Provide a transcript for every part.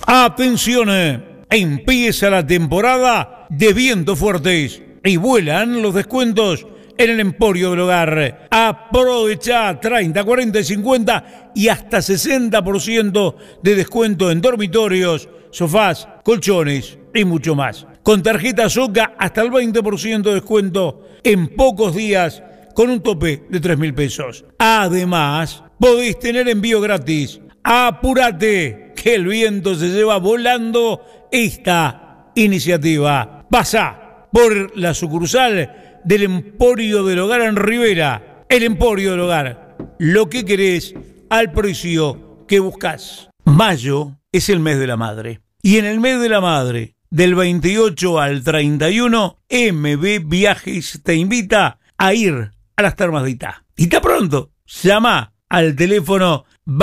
Atención, empieza la temporada de vientos fuertes y vuelan los descuentos en el Emporio del Hogar. Aprovecha 30, 40, 50 y hasta 60% de descuento en dormitorios, sofás, colchones y mucho más. Con tarjeta Soca hasta el 20% de descuento en pocos días con un tope de 3.000 pesos. Además, podéis tener envío gratis. Apúrate, que el viento se lleva volando esta iniciativa. Pasa por la sucursal del Emporio del Hogar en Rivera. El Emporio del Hogar. Lo que querés al precio que buscás. Mayo es el mes de la madre. Y en el mes de la madre, del 28 al 31, MB Viajes te invita a ir a las Termas de Itá. Y está pronto. Llama al teléfono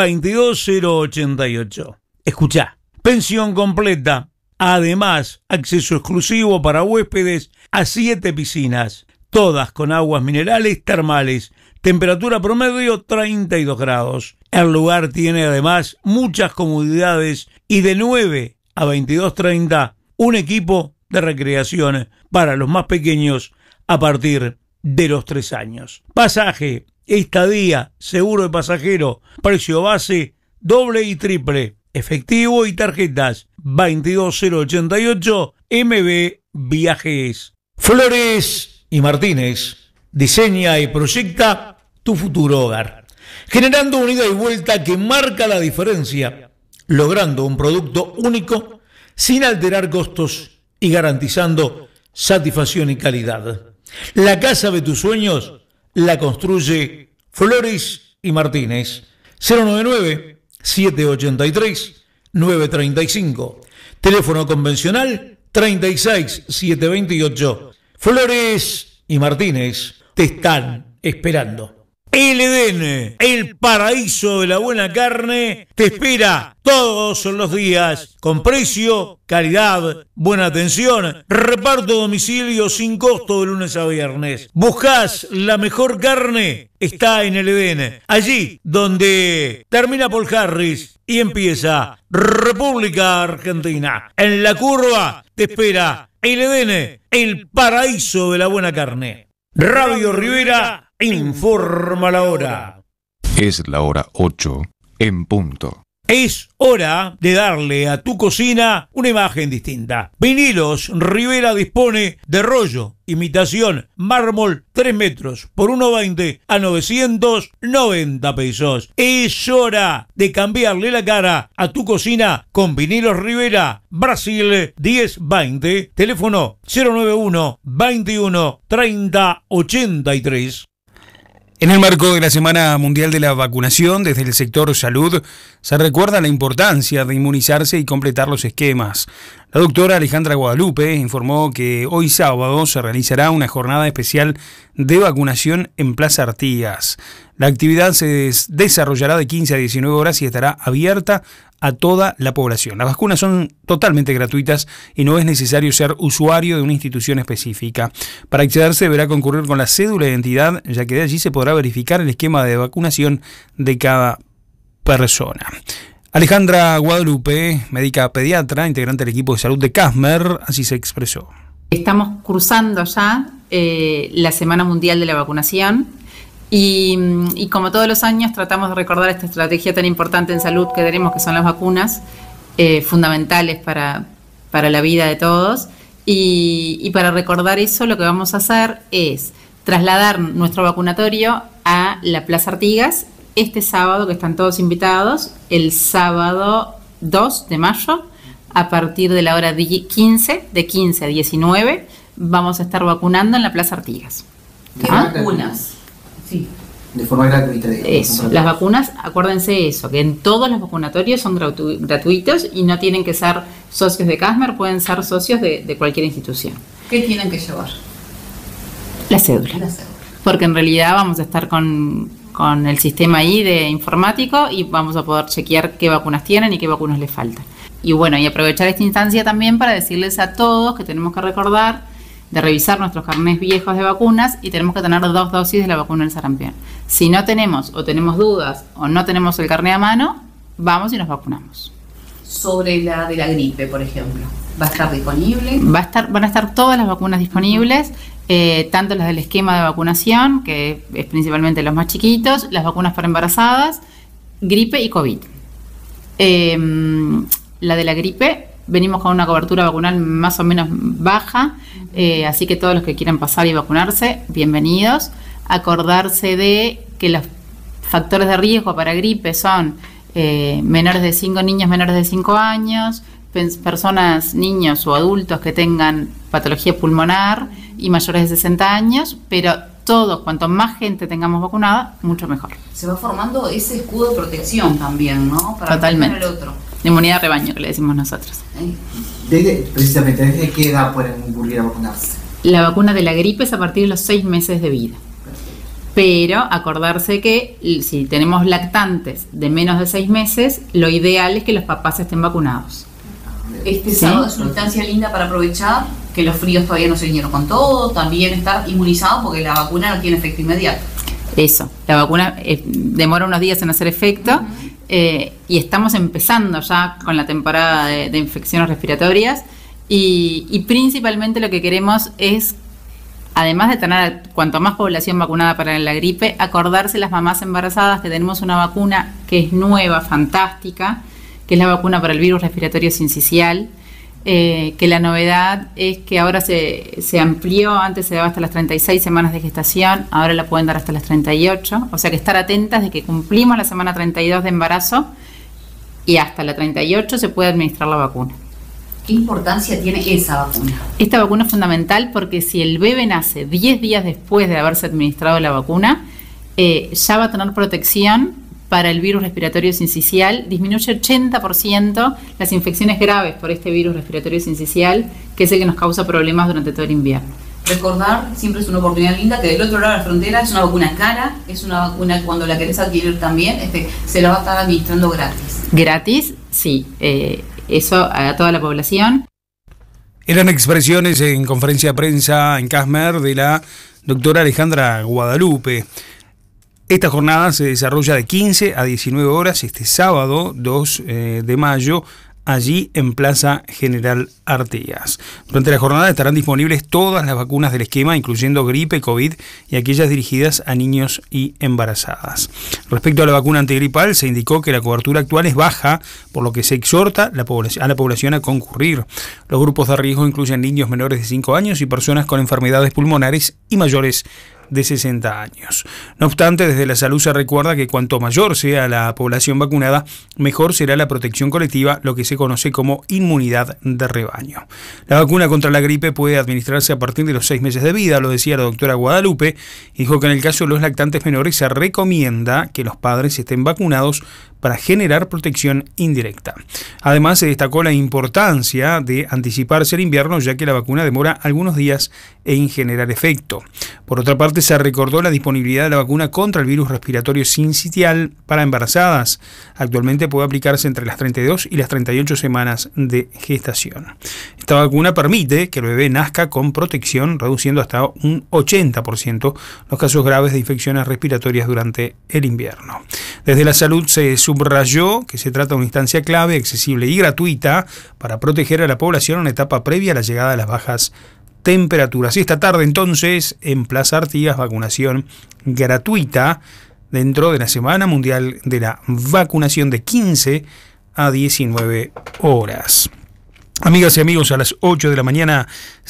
22088. Escuchá. Pensión completa. Además, acceso exclusivo para huéspedes a 7 piscinas. Todas con aguas minerales termales. Temperatura promedio 32 grados. El lugar tiene además muchas comodidades y de 9 a 22:30 un equipo de recreación para los más pequeños a partir de los 3 años. Pasaje, estadía, seguro de pasajero, precio base, doble y triple, efectivo y tarjetas. 22088 MB Viajes. Flores y Martínez diseña y proyecta tu futuro hogar, generando una ida y vuelta que marca la diferencia, logrando un producto único sin alterar costos y garantizando satisfacción y calidad. La casa de tus sueños la construye Flores y Martínez. 099-783-935. Teléfono convencional 36728. Flores y Martínez te están esperando. El Edén, el paraíso de la buena carne, te espera todos los días con precio, calidad, buena atención, reparto a domicilio sin costo de lunes a viernes. ¿Buscás la mejor carne? Está en el Edén, allí donde termina Paul Harris y empieza República Argentina. En la curva te espera el Edén, el paraíso de la buena carne. Radio Rivera informa la hora. Es la hora 8 en punto. Es hora de darle a tu cocina una imagen distinta. Vinilos Rivera dispone de rollo, imitación, mármol 3 metros por 1,20 a 990 pesos. Es hora de cambiarle la cara a tu cocina con Vinilos Rivera, Brasil 1020, teléfono 091 21 30 83. En el marco de la Semana Mundial de la Vacunación, desde el sector salud, se recuerda la importancia de inmunizarse y completar los esquemas. La doctora Alejandra Guadalupe informó que hoy sábado se realizará una jornada especial de vacunación en Plaza Artigas. La actividad se desarrollará de 15 a 19 horas y estará abierta a toda la población. Las vacunas son totalmente gratuitas y no es necesario ser usuario de una institución específica. Para acceder se deberá concurrir con la cédula de identidad, ya que de allí se podrá verificar el esquema de vacunación de cada persona. Alejandra Guadalupe, médica pediatra, integrante del equipo de salud de Casmer, así se expresó. Estamos cursando ya la Semana Mundial de la Vacunación y como todos los años tratamos de recordar esta estrategia tan importante en salud que tenemos, que son las vacunas, fundamentales para la vida de todos. Y para recordar eso, lo que vamos a hacer es trasladar nuestro vacunatorio a la Plaza Artigas este sábado, que están todos invitados, el sábado 2 de mayo, a partir de la hora 15, de 15 a 19, vamos a estar vacunando en la Plaza Artigas. ¿Qué vacunas? Sí. De forma gratuita. Eso, las vacunas, acuérdense eso, que en todos los vacunatorios son gratuitos y no tienen que ser socios de Casmer, pueden ser socios de cualquier institución. ¿Qué tienen que llevar? La cédula. Porque en realidad vamos a estar con el sistema ahí de informático y vamos a poder chequear qué vacunas tienen y qué vacunas les faltan. Y bueno, y aprovechar esta instancia también para decirles a todos que tenemos que recordar de revisar nuestros carnés viejos de vacunas y tenemos que tener 2 dosis de la vacuna del sarampión. Si no tenemos o tenemos dudas o no tenemos el carné a mano, vamos y nos vacunamos. sobre la de la gripe, por ejemplo? ¿Va a estar disponible? Van a estar todas las vacunas disponibles, tanto las del esquema de vacunación, que es principalmente los más chiquitos, las vacunas para embarazadas, gripe y COVID. La de la gripe, venimos con una cobertura vacunal más o menos baja, así que todos los que quieran pasar y vacunarse, bienvenidos. Acordarse de que los factores de riesgo para gripe son niños menores de 5 años, personas, niños o adultos que tengan patología pulmonar y mayores de 60 años, pero todos, cuanto más gente tengamos vacunada, mucho mejor. Se va formando ese escudo de protección también, ¿no? Para totalmente. el otro. Inmunidad de rebaño, que le decimos nosotros. Precisamente, ¿desde qué edad pueden volver a vacunarse? La vacuna de la gripe es a partir de los 6 meses de vida. Pero acordarse que si tenemos lactantes de menos de 6 meses, lo ideal es que los papás estén vacunados. Este sábado es una instancia linda para aprovechar que los fríos todavía no se vinieron con todo, también estar inmunizado porque la vacuna no tiene efecto inmediato. Eso, la vacuna demora unos días en hacer efecto. Y estamos empezando ya con la temporada de infecciones respiratorias y principalmente lo que queremos es, además de tener cuanto más población vacunada para la gripe, acordarse las mamás embarazadas que tenemos una vacuna que es nueva, fantástica, que es la vacuna para el virus respiratorio sincicial, que la novedad es que ahora se amplió, antes se daba hasta las 36 semanas de gestación, ahora la pueden dar hasta las 38, o sea que estar atentas de que cumplimos la semana 32 de embarazo y hasta la 38 se puede administrar la vacuna. ¿Qué importancia tiene esa vacuna? Esta vacuna es fundamental porque si el bebé nace 10 días después de haberse administrado la vacuna, ya va a tener protección para el virus respiratorio sincicial, disminuye 80% las infecciones graves por este virus respiratorio sincicial, que es el que nos causa problemas durante todo el invierno. Recordar, siempre es una oportunidad linda, que del otro lado de la frontera es una vacuna cara, es una vacuna que cuando la querés adquirir también, se la va a estar administrando gratis. Gratis, sí, eso a toda la población. Eran expresiones en conferencia de prensa en Casmer de la doctora Alejandra Guadalupe. Esta jornada se desarrolla de 15 a 19 horas este sábado 2 de mayo, allí en Plaza General Artigas. Durante la jornada estarán disponibles todas las vacunas del esquema, incluyendo gripe, COVID y aquellas dirigidas a niños y embarazadas. Respecto a la vacuna antigripal, se indicó que la cobertura actual es baja, por lo que se exhorta a la población a concurrir. Los grupos de riesgo incluyen niños menores de 5 años y personas con enfermedades pulmonares y mayores de 60 años. No obstante, desde la salud se recuerda que cuanto mayor sea la población vacunada, mejor será la protección colectiva, lo que se conoce como inmunidad de rebaño. La vacuna contra la gripe puede administrarse a partir de los 6 meses de vida, lo decía la doctora Guadalupe, y dijo que en el caso de los lactantes menores se recomienda que los padres estén vacunados para generar protección indirecta. Además, se destacó la importancia de anticiparse el invierno, ya que la vacuna demora algunos días en generar efecto. Por otra parte, se recordó la disponibilidad de la vacuna contra el virus respiratorio sincicial para embarazadas. Actualmente puede aplicarse entre las 32 y las 38 semanas de gestación. Esta vacuna permite que el bebé nazca con protección, reduciendo hasta un 80% los casos graves de infecciones respiratorias durante el invierno. Desde la salud se subrayó que se trata de una instancia clave, accesible y gratuita para proteger a la población en una etapa previa a la llegada de las bajas temperaturas. Y esta tarde entonces en Plaza Artigas, vacunación gratuita dentro de la Semana Mundial de la Vacunación de 15 a 19 horas. Amigas y amigos, a las 8 de la mañana,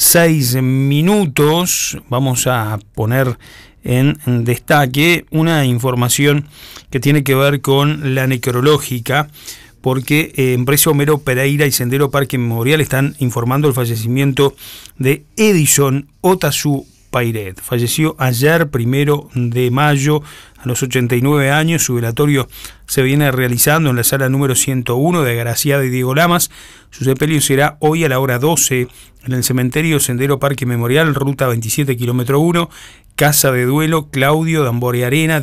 6 minutos, vamos a poner en destaque una información que tiene que ver con la necrológica, porque Empresa Homero Pereira y Sendero Parque Memorial están informando el fallecimiento de Edison Otazu Pairet. Falleció ayer, 1 de mayo, a los 89 años. Su velatorio se viene realizando en la sala número 101 de Graciada y Diego Lamas. Su sepelio será hoy a la hora 12 en el cementerio Sendero Parque Memorial, ruta 27, kilómetro 1, Casa de Duelo, Claudio Dambore Arena,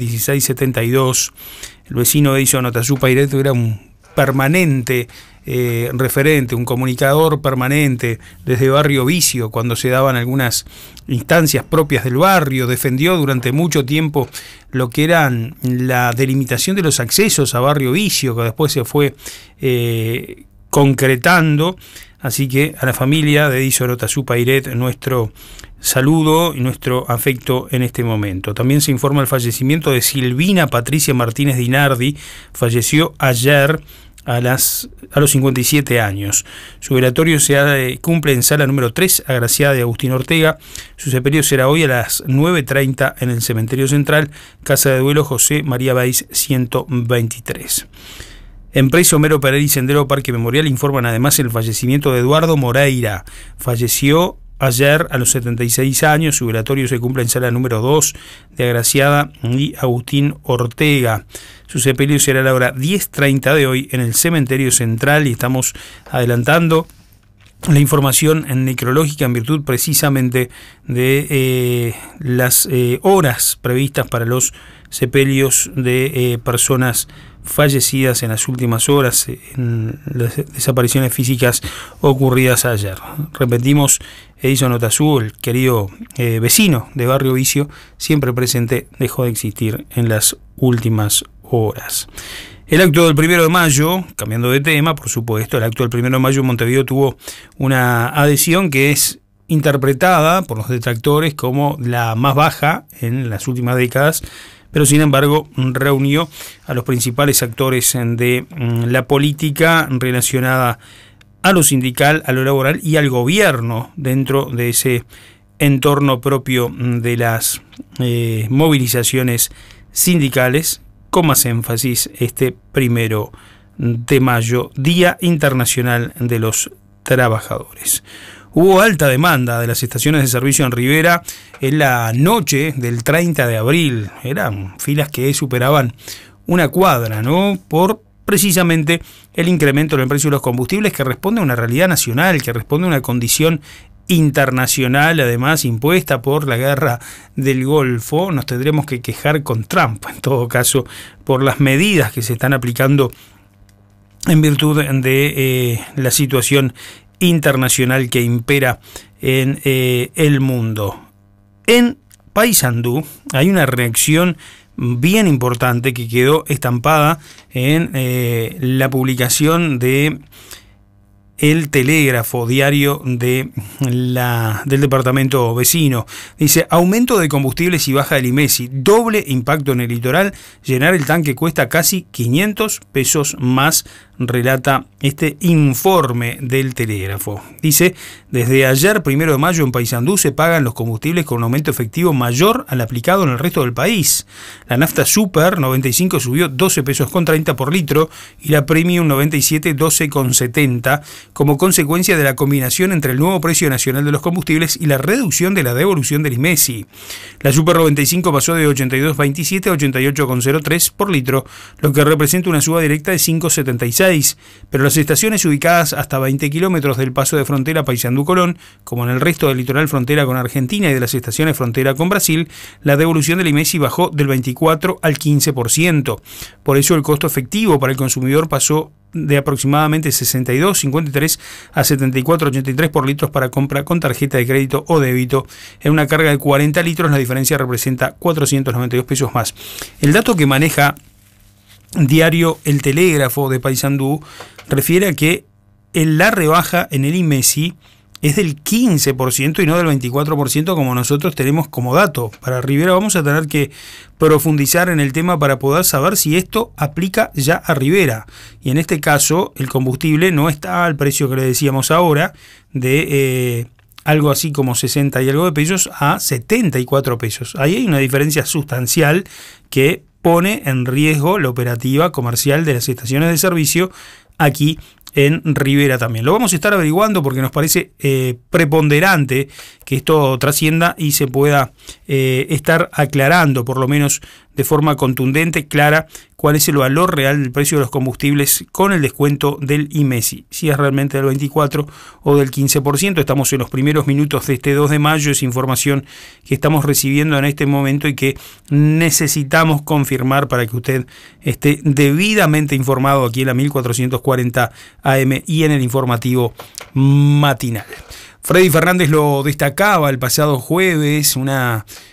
1672. El vecino Edison Otazu Pairet era un permanente referente, un comunicador permanente desde Barrio Vicio, cuando se daban algunas instancias propias del barrio. Defendió durante mucho tiempo lo que eran la delimitación de los accesos a Barrio Vicio, que después se fue concretando. Así que a la familia de Edison Otazu Pairet, nuestro saludo y nuestro afecto en este momento. También se informa el fallecimiento de Silvina Patricia Martínez Dinardi, falleció ayer a los 57 años. Su velatorio se cumple en sala número 3, agraciada de Agustín Ortega. Su sepelio será hoy a las 9:30 en el Cementerio Central, Casa de Duelo José María Báiz 123. Empresa Homero Pereira y Sendero Parque Memorial informan además el fallecimiento de Eduardo Moreira. Falleció ayer a los 76 años. Su velatorio se cumple en sala número 2 de Agraciada y Agustín Ortega. Su sepelio será a la hora 10:30 de hoy en el Cementerio Central y estamos adelantando la información necrológica en virtud precisamente de las horas previstas para los sepelios de personas fallecidas en las últimas horas, en las desapariciones físicas ocurridas ayer. Repetimos, Edison Otazu, el querido vecino de Barrio Vicio, siempre presente, dejó de existir en las últimas horas. El acto del 1 de mayo, cambiando de tema, por supuesto, el acto del 1 de mayo en Montevideo tuvo una adhesión que es interpretada por los detractores como la más baja en las últimas décadas, pero sin embargo reunió a los principales actores de la política relacionada a lo sindical, a lo laboral y al gobierno dentro de ese entorno propio de las movilizaciones sindicales, con más énfasis este 1 de mayo, Día Internacional de los Trabajadores. Hubo alta demanda de las estaciones de servicio en Rivera en la noche del 30 de abril. Eran filas que superaban una cuadra, ¿no? Por precisamente el incremento del precio de los combustibles, que responde a una realidad nacional, que responde a una condición internacional, además impuesta por la guerra del Golfo. Nos tendremos que quejar con Trump, en todo caso, por las medidas que se están aplicando en virtud de la situación internacional que impera en el mundo. En Paysandú hay una reacción bien importante que quedó estampada en la publicación de El Telégrafo, diario del departamento vecino. Dice: aumento de combustibles y baja del IMESI, doble impacto en el litoral, llenar el tanque cuesta casi 500 pesos más, relata este informe del Telégrafo. Dice: desde ayer, 1 de mayo, en Paysandú se pagan los combustibles con un aumento efectivo mayor al aplicado en el resto del país. La nafta Super 95 subió 12 pesos con 30 por litro y la Premium 97 12,70, como consecuencia de la combinación entre el nuevo precio nacional de los combustibles y la reducción de la devolución del IMESI. La Super 95 pasó de 82,27 a 88,03 por litro, lo que representa una suba directa de 5,76, pero las estaciones ubicadas hasta 20 kilómetros del paso de frontera Paysandú-Colón, como en el resto del litoral frontera con Argentina y de las estaciones frontera con Brasil, la devolución del IMESI bajó del 24 al 15%. Por eso el costo efectivo para el consumidor pasó de aproximadamente 62,53 a 74,83 por litros para compra con tarjeta de crédito o débito. En una carga de 40 litros la diferencia representa 492 pesos más. El dato que maneja diario El Telégrafo de Paysandú refiere a que la rebaja en el IMESI es del 15% y no del 24% como nosotros tenemos como dato. Para Rivera vamos a tener que profundizar en el tema para poder saber si esto aplica ya a Rivera. Y en este caso el combustible no está al precio que le decíamos ahora, de algo así como 60 y algo de pesos a 74 pesos. Ahí hay una diferencia sustancial que pone en riesgo la operativa comercial de las estaciones de servicio aquí en Rivera también. Lo vamos a estar averiguando porque nos parece preponderante que esto trascienda y se pueda estar aclarando, por lo menos de forma contundente, clara, cuál es el valor real del precio de los combustibles con el descuento del IMESI, si es realmente del 24 o del 15%. Estamos en los primeros minutos de este 2 de mayo, es información que estamos recibiendo en este momento y que necesitamos confirmar para que usted esté debidamente informado aquí en la 1440 AM y en el informativo matinal. Freddy Fernández lo destacaba el pasado jueves, una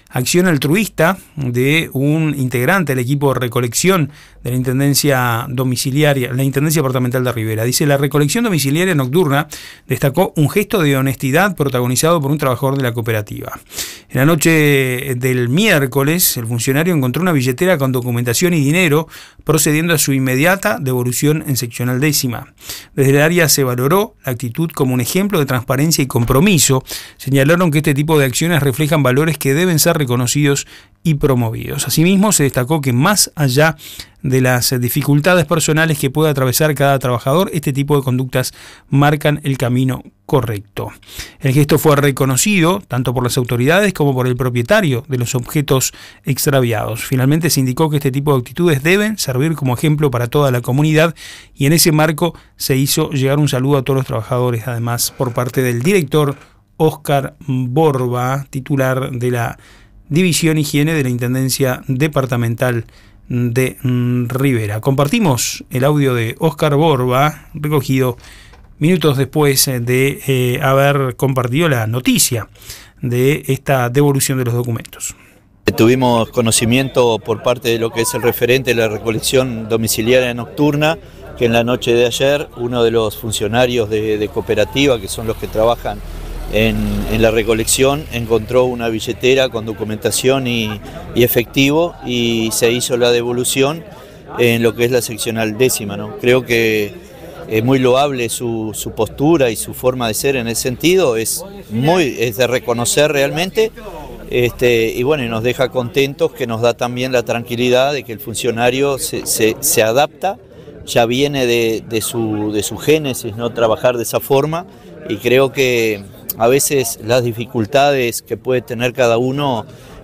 acción altruista de un integrante del equipo de recolección de la Intendencia Domiciliaria, la Intendencia Departamental de Rivera. Dice: la recolección domiciliaria nocturna destacó un gesto de honestidad protagonizado por un trabajador de la cooperativa. En la noche del miércoles, el funcionario encontró una billetera con documentación y dinero, procediendo a su inmediata devolución en seccional 10ª. Desde el área se valoró la actitud como un ejemplo de transparencia y compromiso. Señalaron que este tipo de acciones reflejan valores que deben ser reconocidos y promovidos. Asimismo, se destacó que más allá de las dificultades personales que puede atravesar cada trabajador, este tipo de conductas marcan el camino correcto. El gesto fue reconocido tanto por las autoridades como por el propietario de los objetos extraviados. Finalmente se indicó que este tipo de actitudes deben servir como ejemplo para toda la comunidad, y en ese marco se hizo llegar un saludo a todos los trabajadores, además por parte del director Óscar Borba, titular de la División Higiene de la Intendencia Departamental de Rivera. Compartimos el audio de Óscar Borba, recogido minutos después de haber compartido la noticia de esta devolución de los documentos. Tuvimos conocimiento por parte de lo que es el referente de la recolección domiciliaria nocturna, que en la noche de ayer uno de los funcionarios de cooperativa, que son los que trabajan en la recolección, encontró una billetera con documentación y efectivo, y se hizo la devolución en lo que es la seccional 10ª, ¿no? Creo que es muy loable su postura y su forma de ser en ese sentido, es de reconocer realmente, y bueno, y nos deja contentos, que nos da también la tranquilidad de que el funcionario se adapta, ya viene de su génesis, ¿no?, trabajar de esa forma, y creo que a veces las dificultades que puede tener cada uno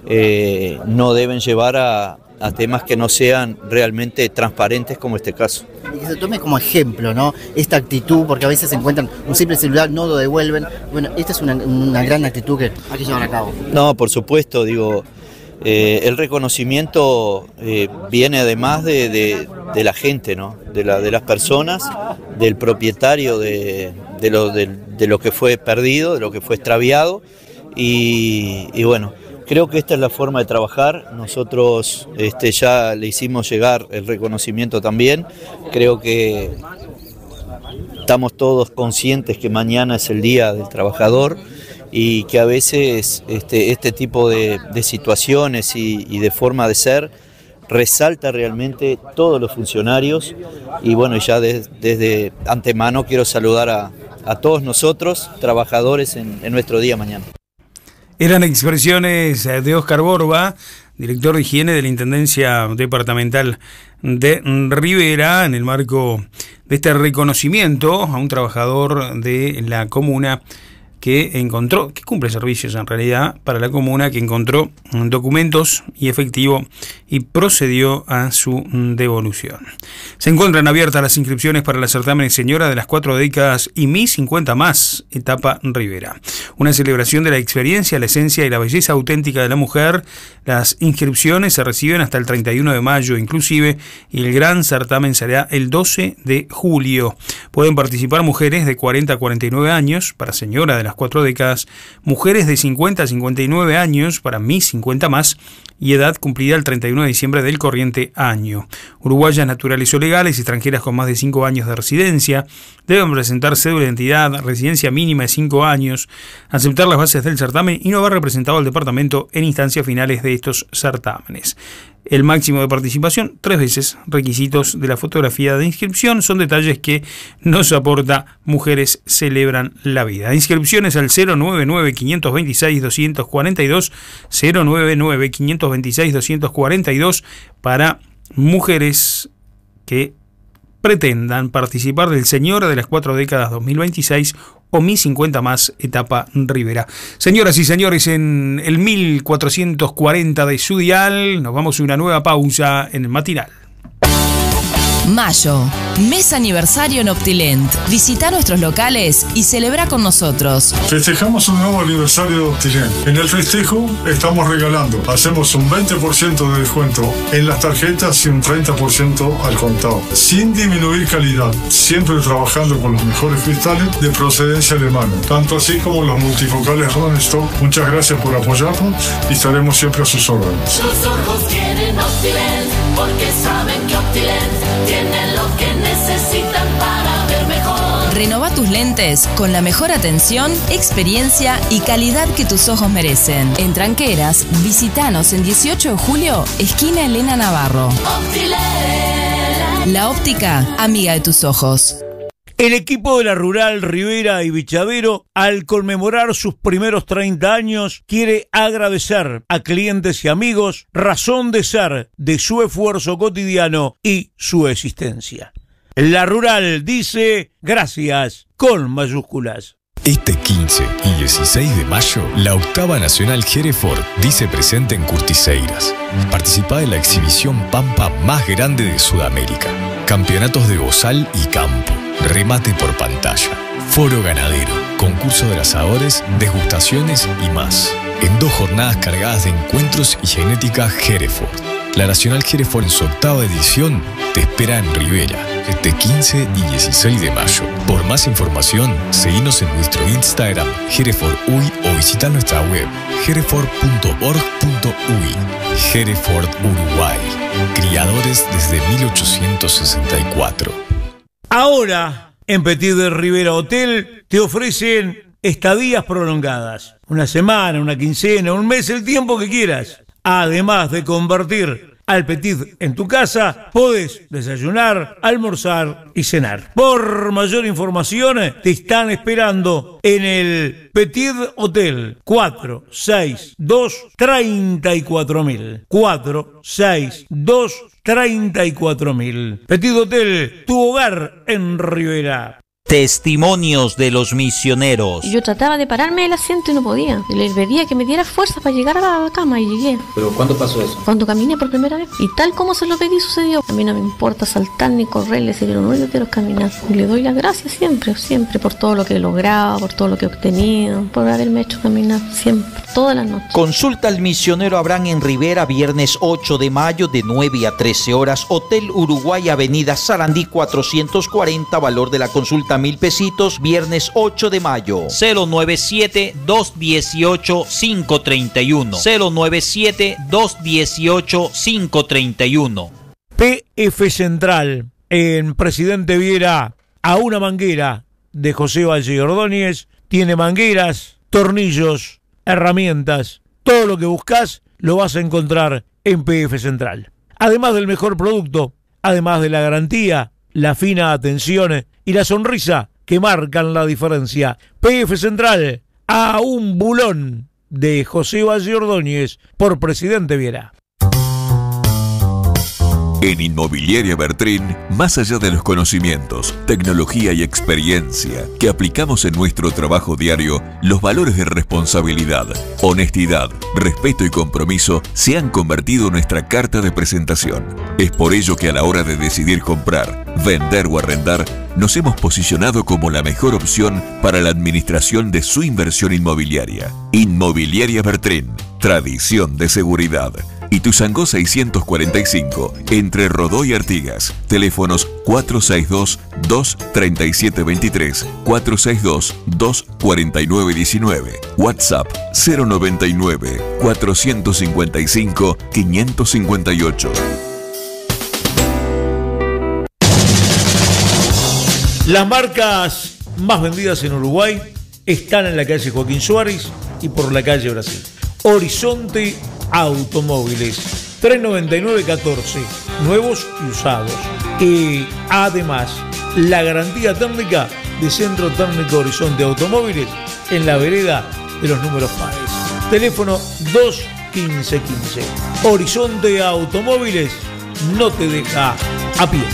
no deben llevar a temas que no sean realmente transparentes, como este caso. Y que se tome como ejemplo, ¿no?, esta actitud, porque a veces se encuentran un simple celular, no lo devuelven. Bueno, esta es una gran actitud que hay que llevar a cabo. No, por supuesto, digo, el reconocimiento viene además de la gente, ¿no?, de las personas, del propietario de lo que fue perdido, de lo que fue extraviado, y bueno, creo que esta es la forma de trabajar. Nosotros ya le hicimos llegar el reconocimiento también. Creo que estamos todos conscientes que mañana es el Día del Trabajador, y que a veces este tipo de situaciones y de forma de ser resalta realmente todos los funcionarios. Y bueno, ya desde antemano quiero saludar a todos nosotros, trabajadores, en nuestro día mañana. Eran expresiones de Óscar Borba, director de higiene de la Intendencia Departamental de Rivera, en el marco de este reconocimiento a un trabajador de la comuna que cumple servicios en realidad para la comuna, que encontró documentos y efectivo y procedió a su devolución. Se encuentran abiertas las inscripciones para los certámenes Señora de las 4 décadas y Mi 50 más, etapa Rivera. Una celebración de la experiencia, la esencia y la belleza auténtica de la mujer. Las inscripciones se reciben hasta el 31 de mayo inclusive, y el gran certamen será el 12 de julio. Pueden participar mujeres de 40 a 49 años para Señora de las 4 décadas, mujeres de 50 a 59 años para Mi 50 más, y edad cumplida el 31 de diciembre del corriente año. Uruguayas naturales o legales, extranjeras con más de 5 años de residencia, deben presentar cédula de identidad, residencia mínima de 5 años, aceptar las bases del certamen y no haber representado al departamento en instancias finales de estos certámenes. El máximo de participación, 3 veces. Requisitos de la fotografía de inscripción son detalles que nos aporta Mujeres Celebran la Vida. Inscripciones al 099-526-242, 099-526-242 para mujeres que pretendan participar del Señora de las 4 décadas 2026 o Mi 50 más, etapa Rivera. Señoras y señores, en el 1440 de su dial, nos vamos a una nueva pausa en el matinal. Mayo, mes aniversario en Optilent. Visita nuestros locales y celebra con nosotros. Festejamos un nuevo aniversario de Optilent. En el festejo estamos regalando. Hacemos un 20% de descuento en las tarjetas y un 30% al contado. Sin disminuir calidad. Siempre trabajando con los mejores cristales de procedencia alemana. Tanto así como los multifocales Rodenstock. Muchas gracias por apoyarnos y estaremos siempre a sus órdenes. Tus ojos tienen Optilent porque saben que Optilent tienen lo que necesitan para ver mejor. Renova tus lentes con la mejor atención, experiencia y calidad que tus ojos merecen. En Tranqueras, visitanos en 18 de julio, esquina Elena Navarro. Optilent. La óptica, amiga de tus ojos. El equipo de la Rural Rivera y Bichadero, al conmemorar sus primeros 30 años, quiere agradecer a clientes y amigos razón de ser de su esfuerzo cotidiano y su existencia. La Rural dice gracias con mayúsculas. Este 15 y 16 de mayo, la octava Nacional Hereford dice presente en Curtiseiras. Participa en la exhibición Pampa más grande de Sudamérica. Campeonatos de bozal y campo. Remate por pantalla, foro ganadero, concurso de asadores, degustaciones y más. En 2 jornadas cargadas de encuentros y genética Hereford. La Nacional Hereford en su octava edición te espera en Rivera, este 15 y 16 de mayo. Por más información, seguinos en nuestro Instagram HerefordUy o visita nuestra web hereford.org.uy. Hereford Uruguay, criadores desde 1864. Ahora, en Petit de Rivera Hotel, te ofrecen estadías prolongadas. Una semana, una quincena, un mes, el tiempo que quieras. Además de convertir al Petit en tu casa, podés desayunar, almorzar y cenar. Por mayor información, te están esperando en el Petit Hotel 462-34.000. 462-34.000. Petit Hotel, tu hogar en Rivera. Testimonios de los misioneros. Yo trataba de pararme del asiento y no podía. Le pedía que me diera fuerza para llegar a la cama y llegué. ¿Pero cuándo pasó eso? Cuando caminé por primera vez. Y tal como se lo pedí sucedió. A mí no me importa saltar ni correr, le decía, pero no, yo quiero caminar. Y le doy las gracias siempre por todo lo que he logrado, por todo lo que he obtenido, por haberme hecho caminar siempre, todas las noches. Consulta al misionero Abraham en Rivera, viernes 8 de mayo de 9 a 13 horas. Hotel Uruguay, Avenida Sarandí 440, valor de la consulta 1.000 pesitos, viernes 8 de mayo. 097-218-531. 097-218-531. PF Central, en Presidente Viera, a una manguera de José Valle Ordóñez, tiene mangueras, tornillos, herramientas, todo lo que buscas lo vas a encontrar en PF Central. Además del mejor producto, además de la garantía, la fina atención y la sonrisa que marcan la diferencia. PF Central, a un bulón de José Valle Ordóñez por Presidente Viera. En Inmobiliaria Bertrín, más allá de los conocimientos, tecnología y experiencia que aplicamos en nuestro trabajo diario, los valores de responsabilidad, honestidad, respeto y compromiso se han convertido en nuestra carta de presentación. Es por ello que a la hora de decidir comprar, vender o arrendar, nos hemos posicionado como la mejor opción para la administración de su inversión inmobiliaria. Inmobiliaria Bertrín, tradición de seguridad. Ituzaingó 645, entre Rodó y Artigas. Teléfonos 462-23723, 462-24919. WhatsApp 099-455-558. Las marcas más vendidas en Uruguay están en la calle Joaquín Suárez y por la calle Brasil. Horizonte Automóviles, 399-14, nuevos y usados. Y además, la garantía técnica de Centro Técnico Horizonte Automóviles en la vereda de los números pares. Teléfono 21515. Horizonte Automóviles no te deja a pie.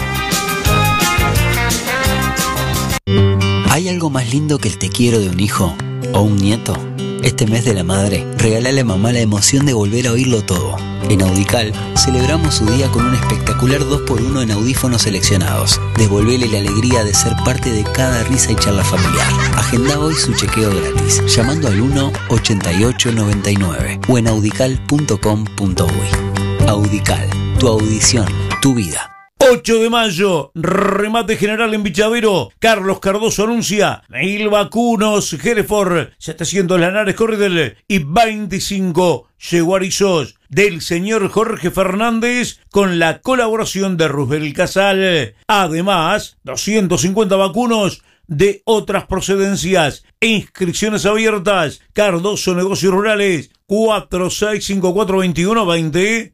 ¿Hay algo más lindo que el te quiero de un hijo o un nieto? Este mes de la madre, regálale a mamá la emoción de volver a oírlo todo. En Audical celebramos su día con un espectacular 2x1 en audífonos seleccionados. Devolvele la alegría de ser parte de cada risa y charla familiar. Agenda hoy su chequeo gratis, llamando al 1-8899 o en audical.com.uy. Audical, tu audición, tu vida. 8 de mayo, remate general en Vichavero. Carlos Cardoso anuncia 1000 vacunos Hereford, 700 Lanares Corridel y 25 Yeguarizos del señor Jorge Fernández con la colaboración de Roosevelt Casal. Además, 250 vacunos de otras procedencias. Inscripciones abiertas. Cardoso Negocios Rurales 46542120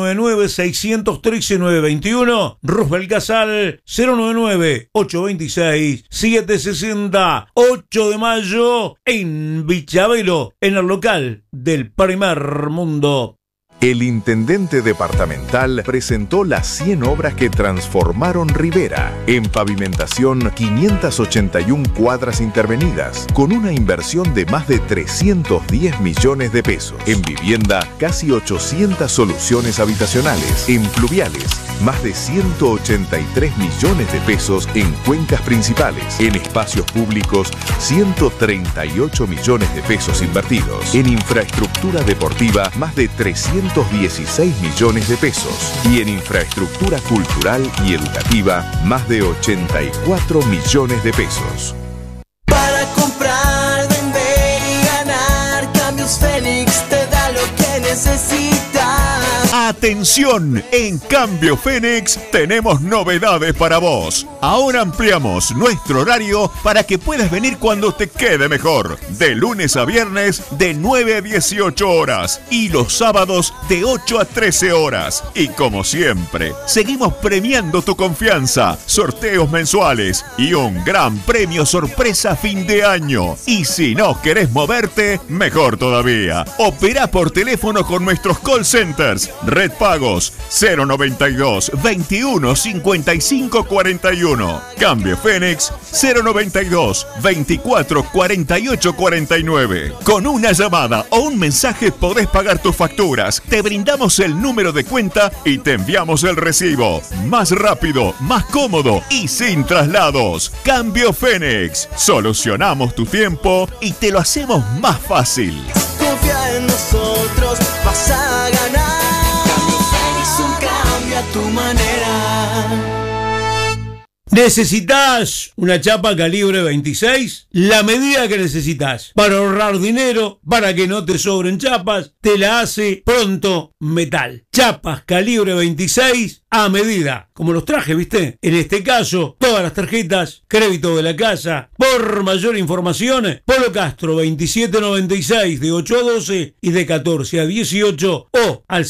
099-613-921 Roosevelt Casal 099-826-760. 8 de mayo en Vichavelo, en el local del Primer Mundo. El intendente departamental presentó las 100 obras que transformaron Rivera. En pavimentación, 581 cuadras intervenidas, con una inversión de más de 310 millones de pesos. En vivienda, casi 800 soluciones habitacionales. En pluviales, más de 183 millones de pesos en cuencas principales. En espacios públicos, 138 millones de pesos invertidos. En infraestructura deportiva, más de 316 millones de pesos. Y en infraestructura cultural y educativa, más de 84 millones de pesos. Para comprar, vender y ganar, Cambios Fénix te da lo que necesitas. Atención, en Cambio Fénix tenemos novedades para vos. Ahora ampliamos nuestro horario para que puedas venir cuando te quede mejor. De lunes a viernes de 9 a 18 horas y los sábados de 8 a 13 horas. Y como siempre, seguimos premiando tu confianza, sorteos mensuales y un gran premio sorpresa fin de año. Y si no querés moverte, mejor todavía. Opera por teléfono con nuestros call centers. Red Pagos 092 21 55 41. Cambio Fénix 092 24 48 49. Con una llamada o un mensaje podés pagar tus facturas. Te brindamos el número de cuenta y te enviamos el recibo. Más rápido, más cómodo y sin traslados. Cambio Fénix. Solucionamos tu tiempo y te lo hacemos más fácil. Confía en nosotros, vas a ganar. Cambia tu manera. ¿Necesitas una chapa calibre 26? La medida que necesitas para ahorrar dinero, para que no te sobren chapas, te la hace Pronto Metal. Chapas calibre 26 a medida, como los traje, ¿viste? En este caso, todas las tarjetas, crédito de la casa. Por mayor información, Polo Castro 2796 de 8 a 12 y de 14 a 18 o al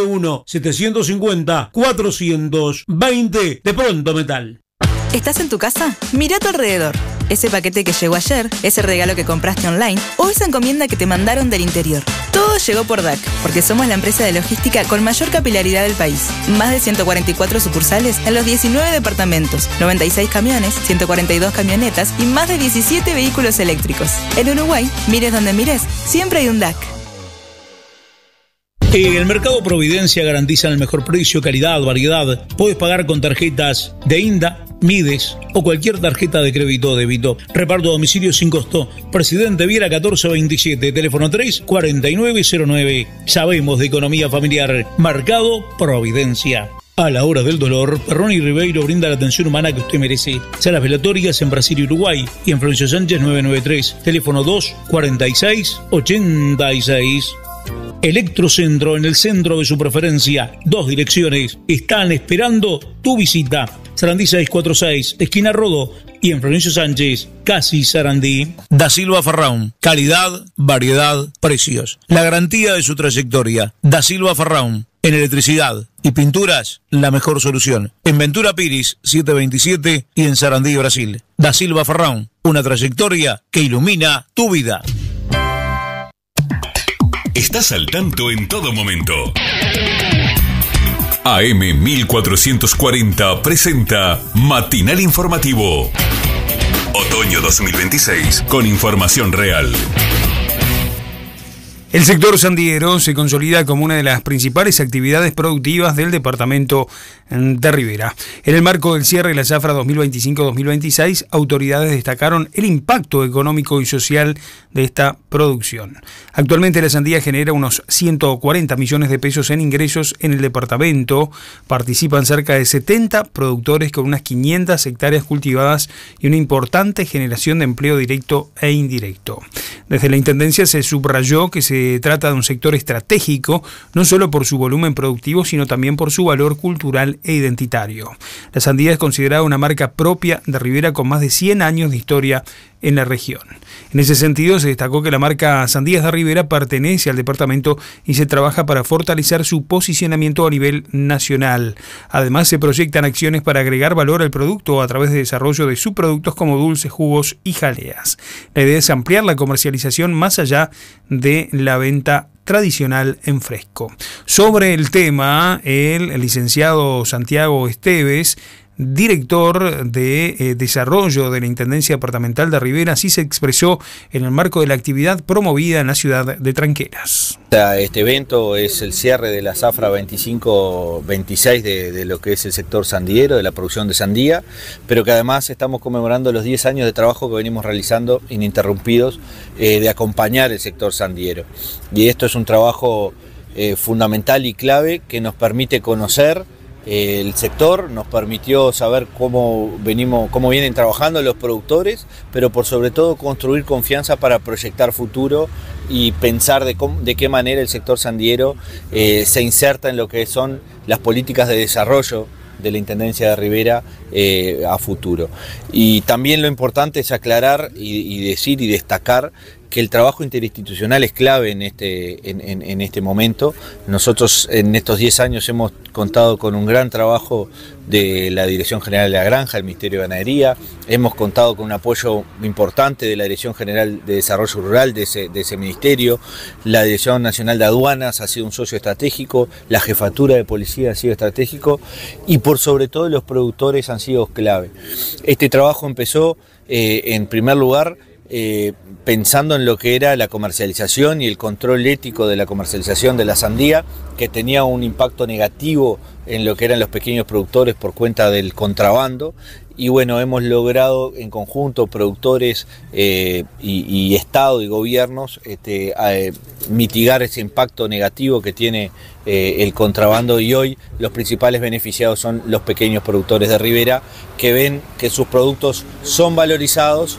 091-750-420 de Pronto Metal. ¿Estás en tu casa? Mira a tu alrededor. Ese paquete que llegó ayer, ese regalo que compraste online o esa encomienda que te mandaron del interior. Todo llegó por DAC, porque somos la empresa de logística con mayor capilaridad del país. Más de 144 sucursales en los 19 departamentos, 96 camiones, 142 camionetas y más de 17 vehículos eléctricos. En Uruguay, mires donde mires, siempre hay un DAC. El Mercado Providencia garantiza el mejor precio, calidad, variedad. Puedes pagar con tarjetas de INDA, Mides o cualquier tarjeta de crédito o débito. Reparto a domicilio sin costo. Presidente Viera 1427, teléfono 34909. Sabemos de economía familiar. Mercado Providencia. A la hora del dolor, Perroni Ribeiro brinda la atención humana que usted merece. Salas velatorias en Brasil y Uruguay y en Florencio Sánchez 993, teléfono 24686. Electrocentro, en el centro de su preferencia. 2 direcciones están esperando tu visita. Sarandí 646, esquina Rodó, y en Florencio Sánchez, casi Sarandí. Da Silva Farraun, calidad, variedad, precios. La garantía de su trayectoria. Da Silva Farraun, en electricidad y pinturas, la mejor solución. En Ventura Piris 727 y en Sarandí, Brasil. Da Silva Farraun, una trayectoria que ilumina tu vida. Estás al tanto en todo momento. AM 1440 presenta Matinal Informativo. Otoño 2026 con información real. El sector sandiero se consolida como una de las principales actividades productivas del departamento de Rivera. En el marco del cierre de la zafra 2025-2026, autoridades destacaron el impacto económico y social de esta producción. Actualmente la sandía genera unos 140 millones de pesos en ingresos en el departamento. Participan cerca de 70 productores con unas 500 hectáreas cultivadas y una importante generación de empleo directo e indirecto. Desde la Intendencia se subrayó que se trata de un sector estratégico, no solo por su volumen productivo, sino también por su valor cultural e identitario. La sandía es considerada una marca propia de Rivera con más de 100 años de historia en la región. En ese sentido, se destacó que la marca Sandías de Rivera pertenece al departamento y se trabaja para fortalecer su posicionamiento a nivel nacional. Además, se proyectan acciones para agregar valor al producto a través de desarrollo de subproductos como dulces, jugos y jaleas. La idea es ampliar la comercialización más allá de la venta tradicional en fresco. Sobre el tema, el licenciado Santiago Esteves, director de Desarrollo de la Intendencia Departamental de Rivera, así se expresó en el marco de la actividad promovida en la ciudad de Tranqueras. Este evento es el cierre de la zafra 25-26 de lo que es el sector sandiero, de la producción de sandía, pero que además estamos conmemorando los 10 años de trabajo que venimos realizando ininterrumpidos de acompañar el sector sandiero. Y esto es un trabajo fundamental y clave que nos permite conocer el sector, nos permitió saber cómo vienen trabajando los productores, pero por sobre todo construir confianza para proyectar futuro y pensar de qué manera el sector sandiero se inserta en lo que son las políticas de desarrollo de la Intendencia de Rivera a futuro. Y también lo importante es aclarar y decir y destacar que el trabajo interinstitucional es clave en este momento. Nosotros en estos 10 años hemos contado con un gran trabajo de la Dirección General de la Granja, el Ministerio de Ganadería, hemos contado con un apoyo importante de la Dirección General de Desarrollo Rural de ese ministerio, la Dirección Nacional de Aduanas ha sido un socio estratégico, la Jefatura de Policía ha sido estratégico y por sobre todo los productores han sido clave. Este trabajo empezó en primer lugar pensando en lo que era la comercialización y el control ético de la comercialización de la sandía, que tenía un impacto negativo en lo que eran los pequeños productores por cuenta del contrabando. Y bueno, hemos logrado en conjunto, productores y Estado y gobiernos, mitigar ese impacto negativo que tiene el contrabando, y hoy los principales beneficiados son los pequeños productores de Rivera, que ven que sus productos son valorizados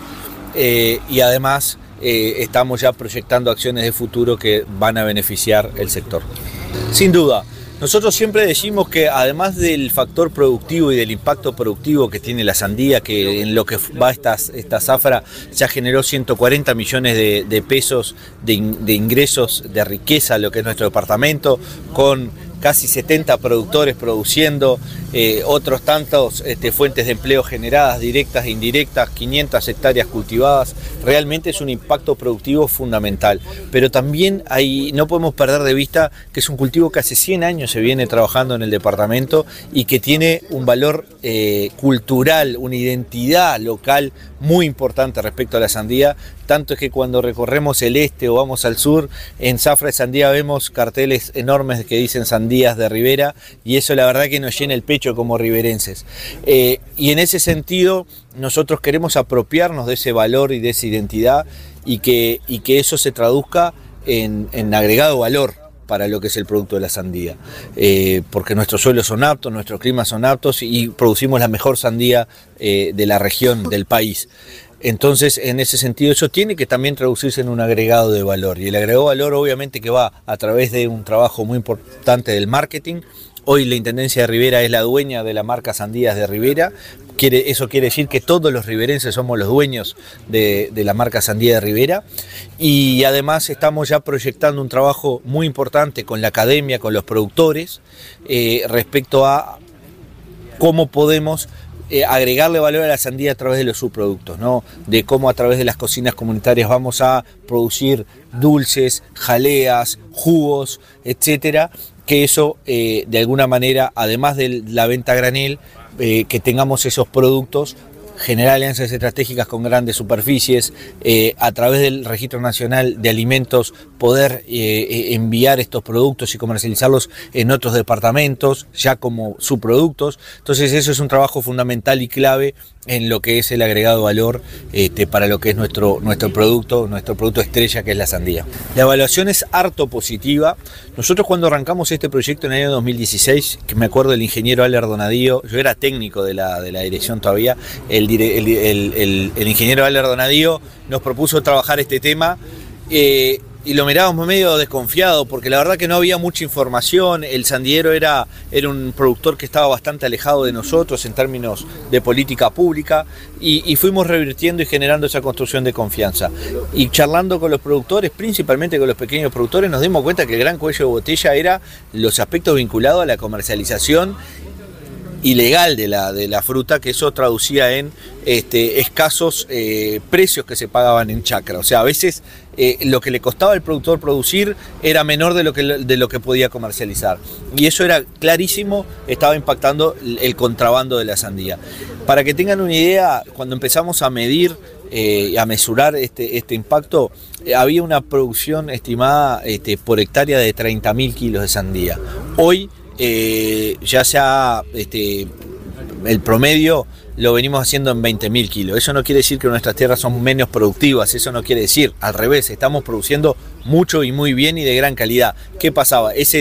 y además estamos ya proyectando acciones de futuro que van a beneficiar el sector. Sin duda, nosotros siempre decimos que además del factor productivo y del impacto productivo que tiene la sandía, que en lo que va esta zafra ya generó 140 millones de pesos de ingresos, de riqueza, lo que es nuestro departamento, con casi 70 productores produciendo, otros tantos fuentes de empleo generadas, directas e indirectas, 500 hectáreas cultivadas. Realmente es un impacto productivo fundamental, pero también no podemos perder de vista que es un cultivo que hace 100 años se viene trabajando en el departamento y que tiene un valor cultural, una identidad local muy importante respecto a la sandía. Tanto es que cuando recorremos el este o vamos al sur, en zafra de sandía vemos carteles enormes que dicen Sandías de Rivera, y eso la verdad que nos llena el pecho como riverenses. Y en ese sentido nosotros queremos apropiarnos de ese valor y de esa identidad, y que eso se traduzca en agregado valor para lo que es el producto de la sandía, porque nuestros suelos son aptos, nuestros climas son aptos y producimos la mejor sandía de la región, del país. Entonces, en ese sentido, eso tiene que también traducirse en un agregado de valor, y el agregado de valor obviamente que va a través de un trabajo muy importante del marketing. Hoy la Intendencia de Rivera es la dueña de la marca Sandías de Rivera. Eso quiere decir que todos los riverenses somos los dueños de la marca Sandía de Rivera, y además estamos ya proyectando un trabajo muy importante con la academia, con los productores, respecto a cómo podemos agregarle valor a la sandía a través de los subproductos, ¿no? De cómo a través de las cocinas comunitarias vamos a producir dulces, jaleas, jugos, etcétera, que eso de alguna manera, además de la venta a granel, que tengamos esos productos generar alianzas estratégicas con grandes superficies, a través del Registro Nacional de Alimentos poder enviar estos productos y comercializarlos en otros departamentos, ya como subproductos. Entonces eso es un trabajo fundamental y clave en lo que es el agregado valor para lo que es nuestro producto estrella, que es la sandía. La evaluación es harto positiva. Nosotros cuando arrancamos este proyecto en el año 2016, que me acuerdo del ingeniero Aler Donadío, yo era técnico de la dirección todavía, el ingeniero Aler Donadío nos propuso trabajar este tema, y lo mirábamos medio desconfiado porque la verdad que no había mucha información. El sandíero era un productor que estaba bastante alejado de nosotros en términos de política pública, y fuimos revirtiendo y generando esa construcción de confianza. Y charlando con los productores, principalmente con los pequeños productores, nos dimos cuenta que el gran cuello de botella era los aspectos vinculados a la comercialización ilegal de la fruta, que eso traducía en escasos precios que se pagaban en chacra. O sea, a veces lo que le costaba al productor producir era menor de lo que podía comercializar. Y eso era clarísimo, estaba impactando el contrabando de la sandía. Para que tengan una idea, cuando empezamos a medir y a mesurar este impacto, había una producción estimada por hectárea de 30.000 kilos de sandía. Hoy ya sea el promedio lo venimos haciendo en 20.000 kilos. Eso no quiere decir que nuestras tierras son menos productivas, eso no quiere decir, al revés, estamos produciendo mucho y muy bien y de gran calidad. ¿Qué pasaba? Esos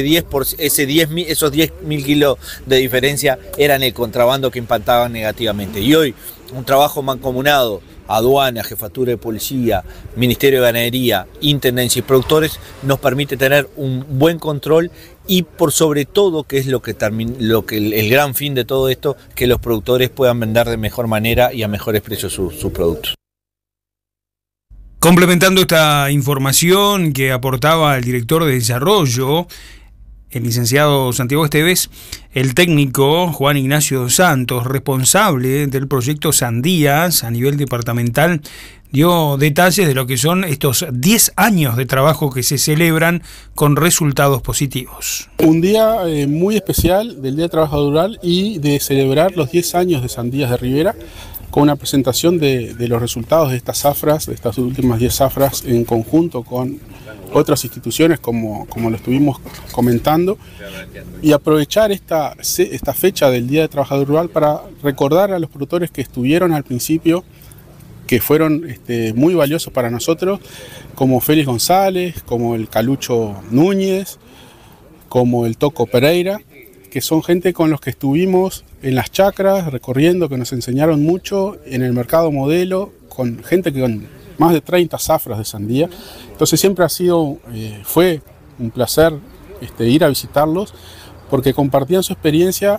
10.000 kilos de diferencia eran el contrabando que impactaban negativamente. Y hoy, un trabajo mancomunado, aduana, jefatura de policía, Ministerio de Ganadería, intendencia y productores, nos permite tener un buen control y por sobre todo, que es el gran fin de todo esto, que los productores puedan vender de mejor manera y a mejores precios sus productos. Complementando esta información que aportaba el director de desarrollo, el licenciado Santiago Esteves, el técnico Juan Ignacio dos Santos, responsable del proyecto Sandías a nivel departamental, dio detalles de lo que son estos 10 años de trabajo que se celebran con resultados positivos. Un día muy especial del Día de Trabajo Rural y de celebrar los 10 años de Sandías de Rivera, con una presentación de los resultados de estas zafras, de estas últimas 10 zafras, en conjunto con otras instituciones como lo estuvimos comentando, y aprovechar esta fecha del Día de Trabajador Rural para recordar a los productores que estuvieron al principio, que fueron muy valiosos para nosotros, como Félix González, como el Calucho Núñez, como el Toco Pereira, que son gente con los que estuvimos en las chacras recorriendo, que nos enseñaron mucho en el mercado modelo, con gente que con más de 30 zafras de sandía. Entonces siempre fue un placer ir a visitarlos, porque compartían su experiencia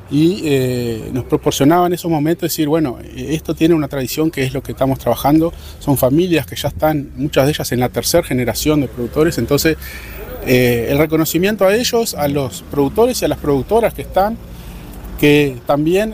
y nos proporcionaban esos momentos, decir, bueno, esto tiene una tradición, que es lo que estamos trabajando, son familias que ya están, muchas de ellas en la tercera generación de productores. Entonces el reconocimiento a ellos, a los productores y a las productoras que están, que también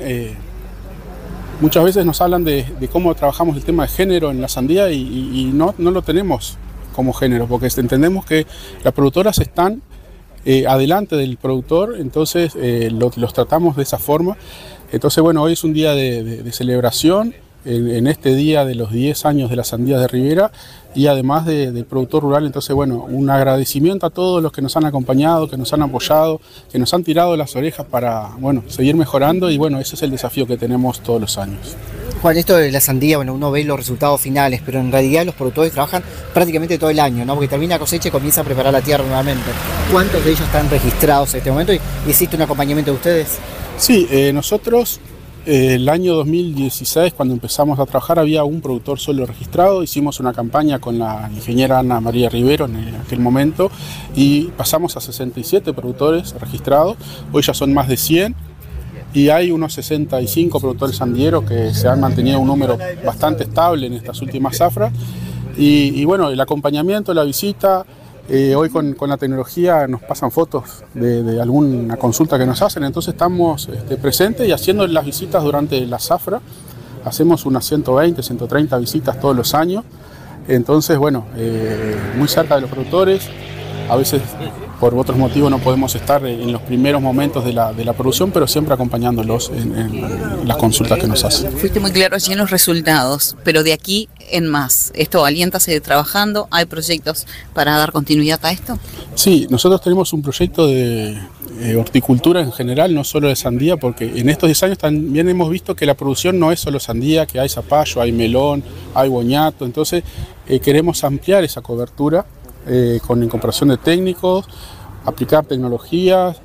muchas veces nos hablan de cómo trabajamos el tema de género en la sandía, y no lo tenemos como género, porque entendemos que las productoras están adelante del productor, entonces los tratamos de esa forma. Entonces, bueno, hoy es un día de celebración en este día de los 10 años de las sandías de Rivera, y además del productor rural. Entonces, bueno, un agradecimiento a todos los que nos han acompañado, que nos han apoyado, que nos han tirado las orejas para, bueno, seguir mejorando, y bueno, ese es el desafío que tenemos todos los años. Juan, esto de la sandía, bueno, uno ve los resultados finales, pero en realidad los productores trabajan prácticamente todo el año, ¿no? Porque termina la cosecha y comienza a preparar la tierra nuevamente. ¿Cuántos de ellos están registrados en este momento y existe un acompañamiento de ustedes? Sí, nosotros el año 2016, cuando empezamos a trabajar, había un productor solo registrado. Hicimos una campaña con la ingeniera Ana María Rivero en aquel momento y pasamos a 67 productores registrados. Hoy ya son más de 100 y hay unos 65 productores sandieros que se han mantenido un número bastante estable en estas últimas zafras. Y bueno, el acompañamiento, la visita. Hoy con la tecnología nos pasan fotos de alguna consulta que nos hacen, entonces estamos presentes y haciendo las visitas durante la zafra. Hacemos unas 120, 130 visitas todos los años, entonces bueno, muy cerca de los productores, a veces por otros motivos no podemos estar en los primeros momentos de la producción, pero siempre acompañándolos en las consultas que nos hacen. Fuiste muy claro allí en los resultados, pero de aquí en más, ¿esto alienta a seguir trabajando? ¿Hay proyectos para dar continuidad a esto? Sí, nosotros tenemos un proyecto de horticultura en general, no solo de sandía, porque en estos 10 años también hemos visto que la producción no es solo sandía, que hay zapallo, hay melón, hay boñato, entonces queremos ampliar esa cobertura con incorporación de técnicos, aplicar tecnologías,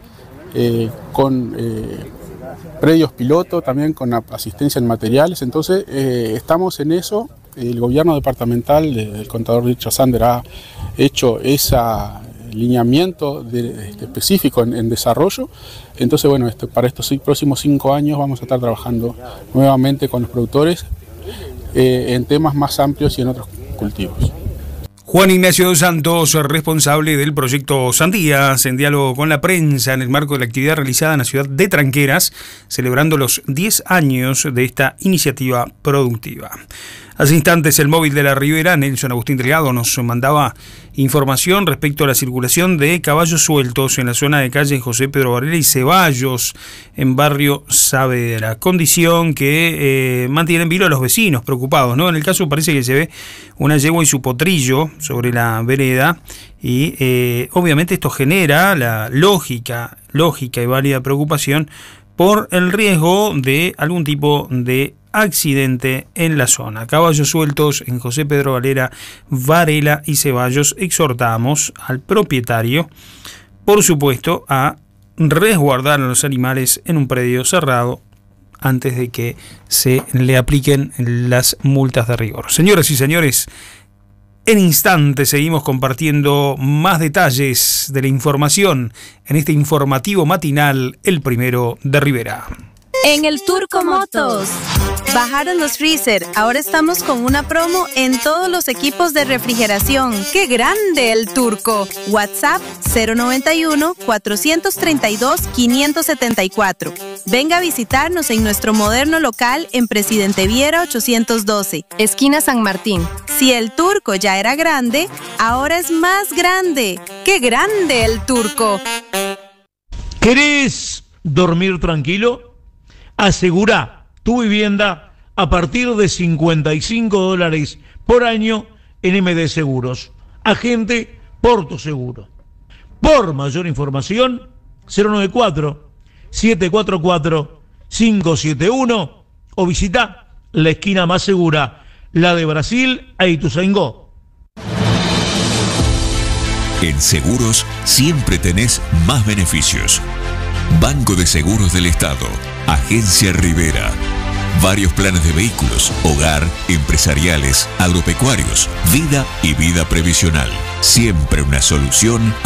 con predios piloto, también con asistencia en materiales, entonces estamos en eso. El gobierno departamental del contador Richard Sander ha hecho ese lineamiento específico en desarrollo, entonces bueno, para estos próximos 5 años vamos a estar trabajando nuevamente con los productores en temas más amplios y en otros cultivos. Juan Ignacio dos Santos, responsable del proyecto Sandías, en diálogo con la prensa en el marco de la actividad realizada en la ciudad de Tranqueras, celebrando los 10 años de esta iniciativa productiva. Hace instantes el móvil de la Ribera, Nelson Agustín Delgado, nos mandaba información respecto a la circulación de caballos sueltos en la zona de calle José Pedro Varela y Ceballos, en barrio Saavedra. Condición que mantiene en vilo a los vecinos preocupados, ¿no? En el caso parece que se ve una yegua y su potrillo sobre la vereda y obviamente esto genera la lógica y válida preocupación por el riesgo de algún tipo de accidente en la zona. Caballos sueltos en José Pedro Varela y Ceballos. Exhortamos al propietario, por supuesto, a resguardar a los animales en un predio cerrado antes de que se le apliquen las multas de rigor. Señoras y señores, en instantes seguimos compartiendo más detalles de la información en este informativo matinal, el primero de Rivera. En el Turco Motos. Bajaron los freezer. Ahora estamos con una promo en todos los equipos de refrigeración. ¡Qué grande el Turco! WhatsApp 091-432-574. Venga a visitarnos en nuestro moderno local en Presidente Viera 812, esquina San Martín. Si el Turco ya era grande, ahora es más grande. ¡Qué grande el Turco! ¿Querés dormir tranquilo? Asegura tu vivienda a partir de $55 por año en MD Seguros. Agente Porto Seguro. Por mayor información, 094-744-571 o visita la esquina más segura, la de Brasil a Ituzaingó. En Seguros siempre tenés más beneficios. Banco de Seguros del Estado, Agencia Rivera. Varios planes de vehículos, hogar, empresariales, agropecuarios, vida y vida previsional. Siempre una solución